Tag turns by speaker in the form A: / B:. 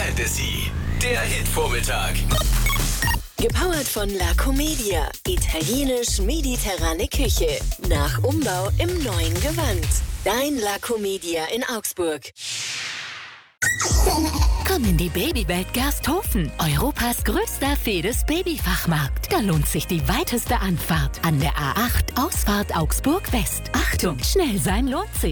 A: Fantasy, der Hitvormittag.
B: Gepowert von La Comedia. Italienisch-mediterrane Küche. Nach Umbau im neuen Gewand. Dein La Comedia in Augsburg.
C: Komm in die Babywelt Gersthofen, Europas größter Fedes-Babyfachmarkt. Da lohnt sich die weiteste Anfahrt an der A8 Ausfahrt Augsburg West. Achtung, schnell sein lohnt sich.